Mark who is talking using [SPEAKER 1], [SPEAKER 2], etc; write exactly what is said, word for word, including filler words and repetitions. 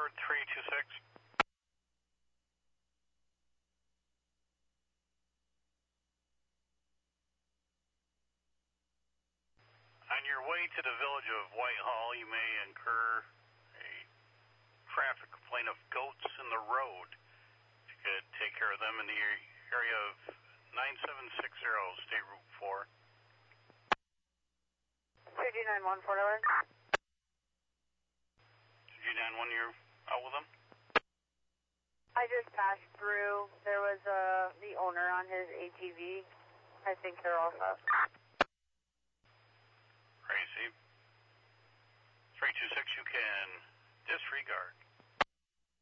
[SPEAKER 1] three two six. On your way to the village of Whitehall, you may incur a traffic complaint of goats in the road. If you could take care of them in the area of nine seven six zero, State Route four.
[SPEAKER 2] two G nine one, Fort Ellen.
[SPEAKER 1] two G nine one, you're out with them?
[SPEAKER 2] I just passed through. There was uh, the owner on his A T V. I think they're all up.
[SPEAKER 1] Crazy. three two six, you can disregard.